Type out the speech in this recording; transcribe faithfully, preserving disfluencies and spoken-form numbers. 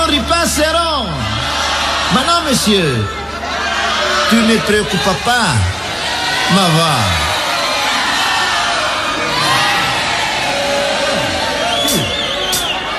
ripasseront. Ma non, monsieur, tu ne te préoccupes pas. Ma va.